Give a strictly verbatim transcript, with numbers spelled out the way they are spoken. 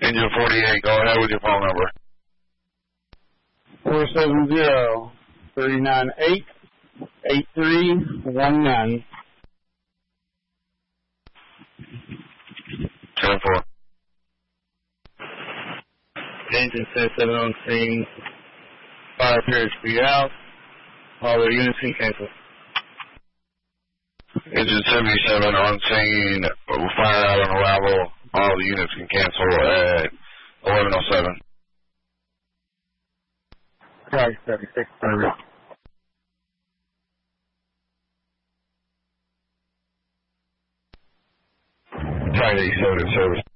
Engine forty-eight, go ahead with your phone number. four seven zero, three nine eight, eight three one nine. ten four. Engine seventy-seven on scene. Fire appears to be out. All the units can cancel. Engine seventy-seven on scene. Fire out on arrival. All the units can cancel at eleven oh seven. Charge seventy-six service. Charge eighty-seven in service.